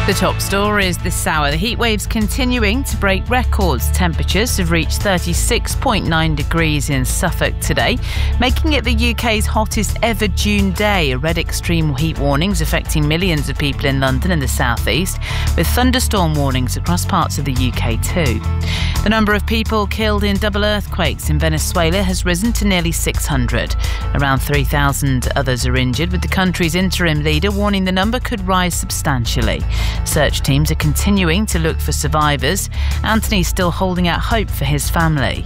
The top stories this hour. The heatwave's continuing to break records. Temperatures have reached 36.9 degrees in Suffolk today, making it the UK's hottest ever June day. Red extreme heat warnings affecting millions of people in London and the South East, with thunderstorm warnings across parts of the UK too. The number of people killed in double earthquakes in Venezuela has risen to nearly 600. Around 3,000 others are injured, with the country's interim leader warning the number could rise substantially. Search teams are continuing to look for survivors. Anthony's still holding out hope for his family.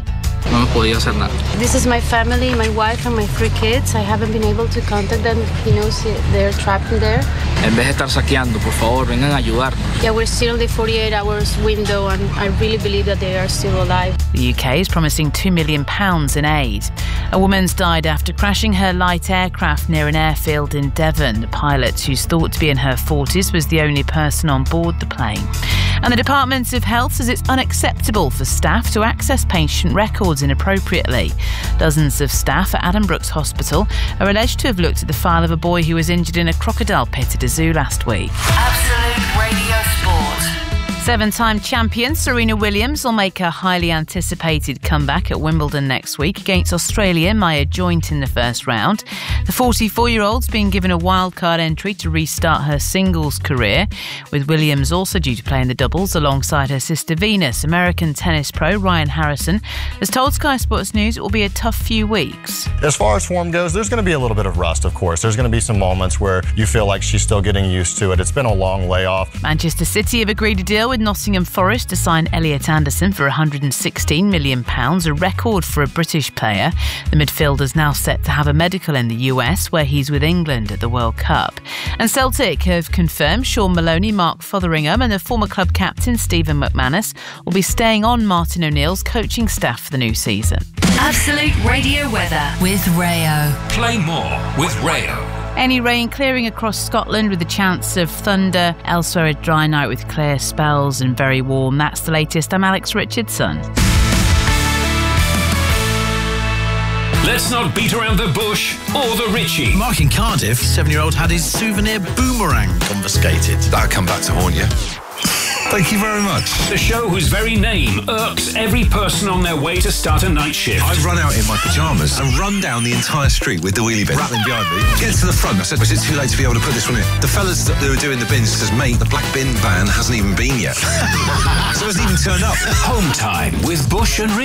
This is my family, my wife and my 3 kids. I haven't been able to contact them. He knows they're trapped in there. En vez de estar saqueando, por favor, vengan a ayudarnos. Yeah, we're still in the 48 hours window and I really believe that they are still alive. The UK is promising £2 million in aid. A woman's died after crashing her light aircraft near an airfield in Devon. The pilot, who's thought to be in her 40s, was the only person on board the plane. And the Department of Health says it's unacceptable for staff to access patient records inappropriately. Dozens of staff at Addenbrooke's Hospital are alleged to have looked at the file of a boy who was injured in a crocodile pit at a zoo last week. Absolute Radio Sport. 7-time champion Serena Williams will make a highly anticipated comeback at Wimbledon next week against Australia Maya Joint in the first round. The 44-year-old's been given a wildcard entry to restart her singles career, with Williams also due to play in the doubles alongside her sister Venus. American tennis pro Ryan Harrison has told Sky Sports News it will be a tough few weeks. As far as form goes, there's going to be a little bit of rust, of course. There's going to be some moments where you feel like she's still getting used to it. It's been a long layoff. Manchester City have agreed a deal with Nottingham Forest to sign Elliot Anderson for £116 million, a record for a British player. The midfielder's now set to have a medical in the US, where he's with England at the World Cup. And Celtic have confirmed Sean Maloney, Mark Fotheringham and the former club captain Stephen McManus will be staying on Martin O'Neill's coaching staff for the new season. Absolute Radio weather with Rayo. Play more with Rayo. Any rain clearing across Scotland with a chance of thunder. Elsewhere, a dry night with clear spells and very warm. That's the latest. I'm Alex Richardson. Let's not beat around the bush or the Richie. Mark in Cardiff, 7-year-old had his souvenir boomerang confiscated. That'll come back to haunt you. Thank you very much. The show whose very name irks every person on their way to start a night shift. I'd run out in my pyjamas and run down the entire street with the wheelie bin rattling behind me. Get to the front. I said, was it too late to be able to put this one in? The fellas that were doing the bins says, mate, the black bin van hasn't even been yet. So it hasn't even turned up. Home time with Bush and Richie.